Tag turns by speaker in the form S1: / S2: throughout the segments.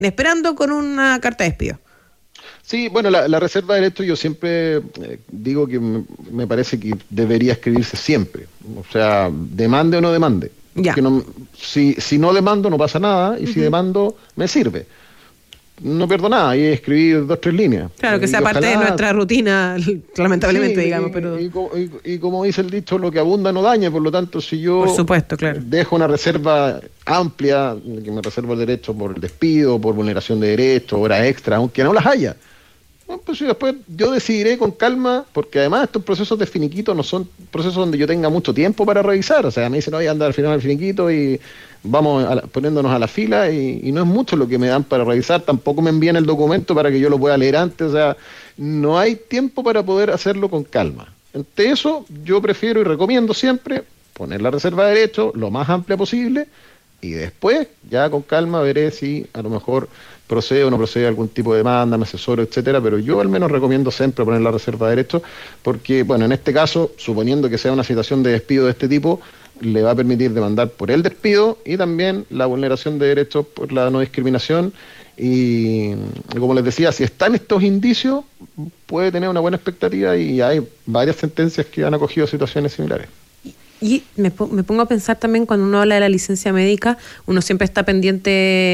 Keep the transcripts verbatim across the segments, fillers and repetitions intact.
S1: esperando con una carta de despido.
S2: Sí, bueno, la, la reserva de derechos yo siempre eh, digo que me, me parece que debería escribirse siempre. O sea, demande o no demande.
S1: Ya.
S2: No, si, si no demando no pasa nada y uh-huh. si demando me sirve. No pierdo nada y escribir dos, tres líneas.
S1: Claro, que sea y parte ojalá... de nuestra rutina, lamentablemente, sí, digamos.
S2: Y,
S1: pero
S2: y, y, y como dice el dicho, lo que abunda no daña, por lo tanto, si yo
S1: por supuesto, claro.
S2: dejo una reserva amplia, que me reservo el derecho por el despido, por vulneración de derechos, horas extra, aunque no las haya, pues sí, después yo decidiré con calma, porque además estos procesos de finiquito no son procesos donde yo tenga mucho tiempo para revisar. O sea, me dicen, oye, anda al final del finiquito y vamos a la, poniéndonos a la fila y, y no es mucho lo que me dan para revisar. Tampoco me envían el documento para que yo lo pueda leer antes. O sea, no hay tiempo para poder hacerlo con calma. Ante eso, yo prefiero y recomiendo siempre poner la reserva de derechos lo más amplia posible y después, ya con calma, veré si a lo mejor procede o no procede algún tipo de demanda, me asesoro, etcétera, pero yo al menos recomiendo siempre poner la reserva de derechos porque, bueno, en este caso, suponiendo que sea una situación de despido de este tipo, le va a permitir demandar por el despido y también la vulneración de derechos por la no discriminación y, como les decía, si están estos indicios, puede tener una buena expectativa y hay varias sentencias que han acogido situaciones similares.
S1: Y me, me pongo a pensar también cuando uno habla de la licencia médica, uno siempre está pendiente,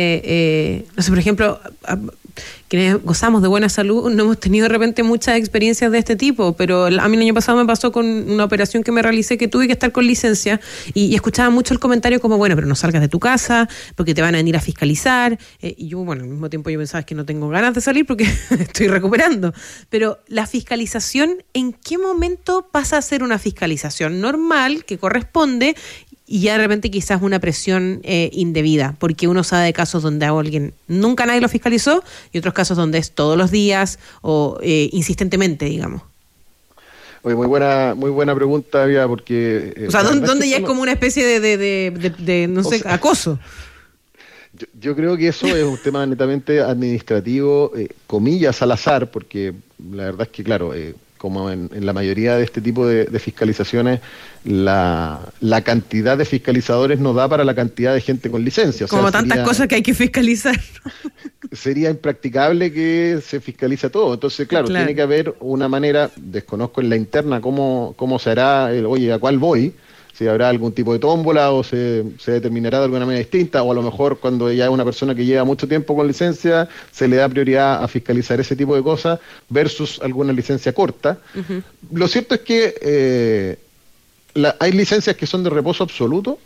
S1: eh, no sé, por ejemplo, a, quienes gozamos de buena salud, no hemos tenido de repente muchas experiencias de este tipo, pero a mí el año pasado me pasó con una operación que me realicé que tuve que estar con licencia y, y escuchaba mucho el comentario como, bueno, pero no salgas de tu casa porque te van a venir a fiscalizar. Eh, y yo, bueno, al mismo tiempo yo pensaba que no tengo ganas de salir porque estoy recuperando. Pero la fiscalización, ¿en qué momento pasa a ser una fiscalización normal que corresponde y ya de repente quizás una presión eh, indebida? Porque uno sabe de casos donde a alguien nunca nadie lo fiscalizó y otros casos donde es todos los días o eh, insistentemente, digamos.
S2: Oye, muy buena, muy buena pregunta, Vía, porque...
S1: Eh, o sea, ¿dónde, ¿dónde ya no... es como una especie de, de, de, de, de no sé, sea, acoso?
S2: Yo, yo creo que eso es un tema netamente administrativo, eh, comillas al azar, porque la verdad es que, claro... Eh, como en, en la mayoría de este tipo de, de fiscalizaciones, la, la cantidad de fiscalizadores no da para la cantidad de gente con licencia. O
S1: como
S2: sea,
S1: tantas
S2: sería,
S1: cosas que hay que fiscalizar.
S2: Sería impracticable que se fiscalice todo. Entonces, claro, claro, tiene que haber una manera, desconozco en la interna cómo, cómo se hará, el, oye, ¿a cuál voy? Si habrá algún tipo de tómbola o se, se determinará de alguna manera distinta, o a lo mejor cuando ya es una persona que lleva mucho tiempo con licencia, se le da prioridad a fiscalizar ese tipo de cosas versus alguna licencia corta. Uh-huh. Lo cierto es que eh, la, hay licencias que son de reposo absoluto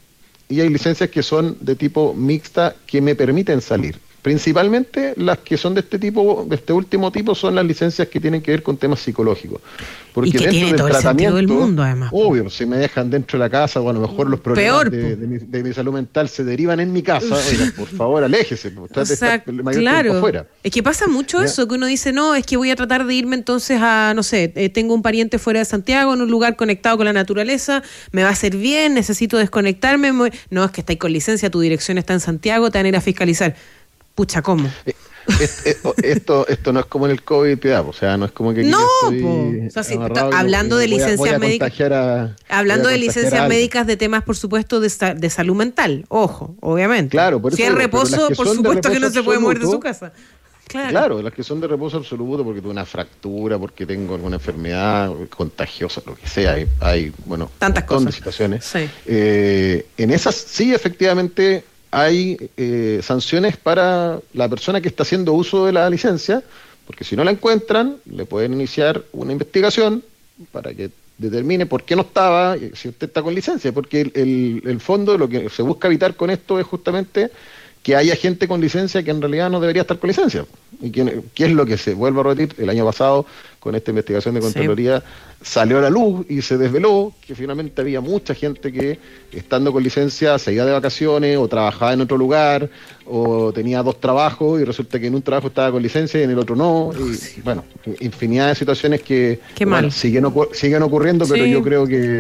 S2: y hay licencias que son de tipo mixta que me permiten salir. Principalmente las que son de este tipo, de este último tipo, son las licencias que tienen que ver con temas psicológicos. Porque
S1: y que
S2: dentro
S1: tiene
S2: del
S1: todo el sentido del mundo, además.
S2: Obvio, si me dejan dentro de la casa, o a lo mejor los problemas de, de, mi, de mi salud mental se derivan en mi casa, oiga, por favor, aléjese, trate
S1: o sea,
S2: de estar el mayor
S1: claro,
S2: tiempo fuera.
S1: Es que pasa mucho ¿Ya? eso, que uno dice, no, es que voy a tratar de irme entonces a, no sé, eh, tengo un pariente fuera de Santiago, en un lugar conectado con la naturaleza, me va a hacer bien, necesito desconectarme. Muy... No, es que estáis con licencia, tu dirección está en Santiago, te van a ir a fiscalizar. Pucha, ¿cómo?
S2: Eh, esto, esto, esto no es como en el COVID, piedad, o sea, no es como que aquí
S1: no,
S2: estoy
S1: po. O sea, si, hablando de licencias médicas, hablando de licencias médicas de temas, por supuesto, de, de salud mental, ojo, obviamente.
S2: Claro, por eso
S1: si es reposo, por supuesto que no se puede mover de su casa.
S2: Claro. claro, las que son de reposo absoluto porque tuve una fractura, porque tengo alguna enfermedad contagiosa, lo que sea, hay, hay bueno,
S1: tantas cosas,
S2: de situaciones.
S1: Sí.
S2: Eh, en esas sí, efectivamente, hay eh, sanciones para la persona que está haciendo uso de la licencia, porque si no la encuentran, le pueden iniciar una investigación para que determine por qué no estaba, si usted está con licencia, porque el, el, el fondo, lo que se busca evitar con esto es justamente que haya gente con licencia que en realidad no debería estar con licencia. Y que, que es lo que se vuelve a repetir el año pasado con esta investigación de Contraloría, sí. Salió a la luz y se desveló que finalmente había mucha gente que, estando con licencia, se iba de vacaciones o trabajaba en otro lugar o tenía dos trabajos y resulta que en un trabajo estaba con licencia y en el otro no. Y sí. Bueno, infinidad de situaciones que bueno, siguen, ocur- siguen ocurriendo, pero sí. yo creo que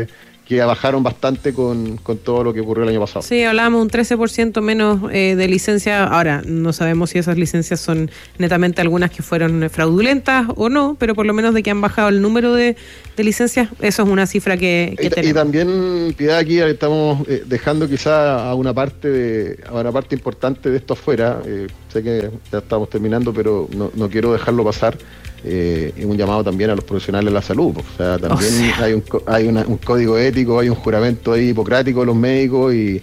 S2: que bajaron bastante con, con todo lo que ocurrió el año pasado.
S1: Sí, hablábamos un trece por ciento menos eh, de licencias. Ahora, no sabemos si esas licencias son netamente algunas que fueron fraudulentas o no, pero por lo menos de que han bajado el número de, de licencias, eso es una cifra que, que
S2: y,
S1: tenemos.
S2: Y también, Piedad, aquí estamos eh, dejando quizá a una parte de a una parte importante de esto afuera. Eh, sé que ya estamos terminando, pero no, no quiero dejarlo pasar. Eh, es un llamado también a los profesionales de la salud. O sea, también o sea. hay, un, hay una, un código ético, hay un juramento ahí hipocrático de los médicos y,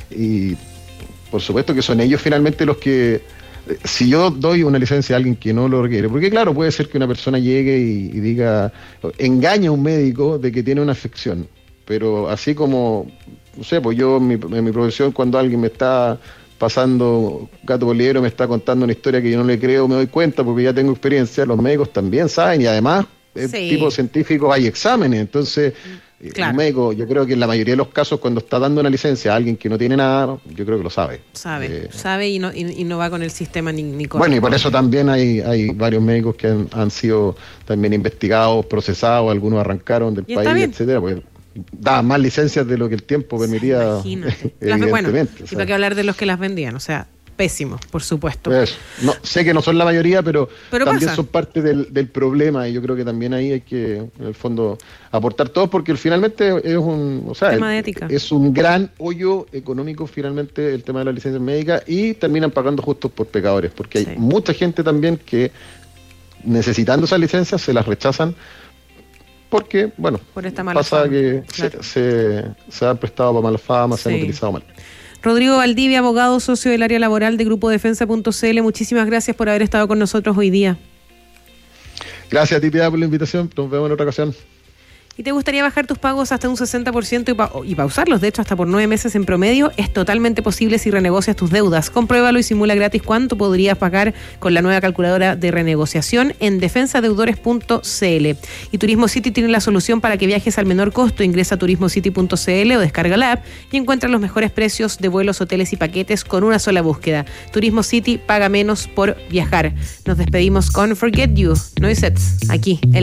S2: y por supuesto que son ellos finalmente los que, si yo doy una licencia a alguien que no lo requiere, porque claro, puede ser que una persona llegue y, y diga, engañe a un médico de que tiene una afección, pero así como, no sé, pues yo en mi, en mi profesión, cuando alguien me está pasando gato por liebre, me está contando una historia que yo no le creo, me doy cuenta porque ya tengo experiencia, los médicos también saben y además, el sí. tipo científico hay exámenes, entonces claro. El médico, yo creo que en la mayoría de los casos cuando está dando una licencia a alguien que no tiene nada, yo creo que lo sabe.
S1: Sabe, eh, sabe y no, y, y no va con el sistema ni, ni con...
S2: Bueno, y por eso también hay, hay varios médicos que han, han sido también investigados, procesados, algunos arrancaron del país, etcétera, pues daba más licencias de lo que el tiempo permitía.
S1: Sí, imagínate. Bueno, y para qué hablar de los que las vendían, o sea, pésimos, por supuesto.
S2: Pues, no, sé que no son la mayoría, pero,
S1: pero
S2: también
S1: pasa.
S2: son parte del, del problema y yo creo que también ahí hay que, en el fondo, aportar todos porque finalmente es un, o sea,
S1: tema de ética.
S2: Es un gran hoyo económico finalmente el tema de las licencias médicas y terminan pagando justos por pecadores, porque hay sí. mucha gente también que necesitando esas licencias se las rechazan porque, bueno,
S1: por esta mala
S2: pasa
S1: fama.
S2: que
S1: Claro.
S2: se, se, se han prestado para mala fama,
S1: sí.
S2: se han utilizado mal.
S1: Rodrigo Valdivia, abogado, socio del área laboral de Grupo Defensa punto c l, muchísimas gracias por haber estado con nosotros hoy día.
S2: Gracias a ti, Piedad, por la invitación. Nos vemos en otra ocasión.
S1: ¿Y te gustaría bajar tus pagos hasta un sesenta por ciento y, pa- y pausarlos, de hecho, hasta por nueve meses en promedio? Es totalmente posible si renegocias tus deudas. Compruébalo y simula gratis cuánto podrías pagar con la nueva calculadora de renegociación en defensa deudores punto c l. Y Turismo City tiene la solución para que viajes al menor costo. Ingresa a turismo city punto c l o descarga la app y encuentra los mejores precios de vuelos, hoteles y paquetes con una sola búsqueda. Turismo City, paga menos por viajar. Nos despedimos con Forget You, Noisets, aquí en